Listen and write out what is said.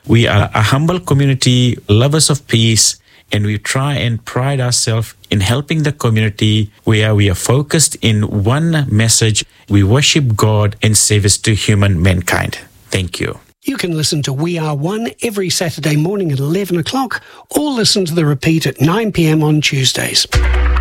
We are a humble community, lovers of peace, and we try and pride ourselves in helping the community where we are focused in one message. We worship God in service to human mankind. Thank you. You can listen to We Are One every Saturday morning at 11 o'clock or listen to the repeat at 9 p.m. on Tuesdays.